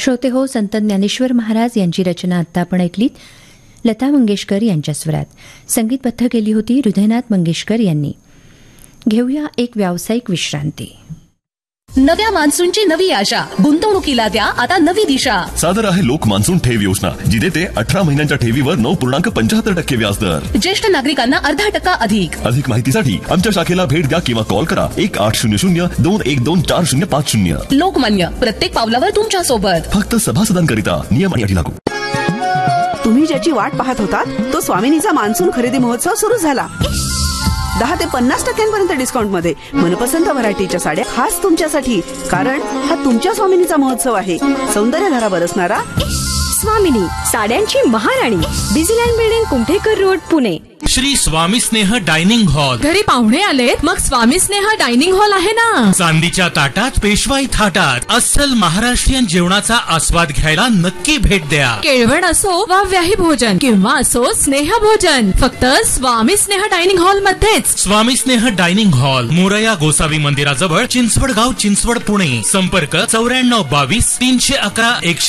श्रोते हो, संत ज्ञानेश्वर महाराज यांची रचना आत्ता आपण ऐकलीत. लता मंगेशकर यांच्या स्वरात संगीतबद्ध केली होती हृदयनाथ मंगेशकर यांनी. घेऊया एक व्यावसायिक विश्रांती. नव्या मान्सूनची नवी आशा, गुंतवणुकीला द्या आता नवी दिशा. सादर आहे लोक मान्सून ठेव योजना, जी देते 18 महिन्यांच्या ठेवीवर 9.75% व्याजदर. ज्येष्ठ नागरिकांना 0.5% अधिक माहितीसाठी आमच्या शाखेला भेट द्या किंवा कॉल करा 1800-212-4050. लोकमान्य, प्रत्येक पावलावर तुमच्या सोबत. फक्त सभासदांकरिता. नियम आणि अटी लागू. तुम्ही ज्याची वाट पाहत होतात तो स्वामिनीचा मान्सून खरेदी महोत्सव सुरू झाला. 10 ते 50% डिस्काउंट मध्ये मनपसंत व्हरायटीच्या साड्या खास तुमच्यासाठी, कारण हा तुमच्या स्वामिनीचा महोत्सव आहे. सौंदर्यधारा बरसणारा स्वामिनी, साड्यांची महाराणी. Design building, Kumthekar road, Pune. Shri Swami स्नेह डायनिंग हॉल. घरी पाहुणे आलेत, मग स्वामी स्नेह डायनिंग हॉल आहे ना. चांदीच्या ताटात, पेशवाई थाटात अस्सल महाराष्ट्रीयन जेवणाचा आस्वाद घ्यायला नक्की भेट द्या. केळवण असो वा व्याही भोजन किंवा असो स्नेह भोजन, फक्त स्वामी स्नेह डायनिंग हॉल मध्येच. स्वामी स्नेह डायनिंग हॉल, मोरया गोसावी मंदिराजवळ, चिंचवड गाव, चिंचवड, पुणे. संपर्क 94 22 311 100.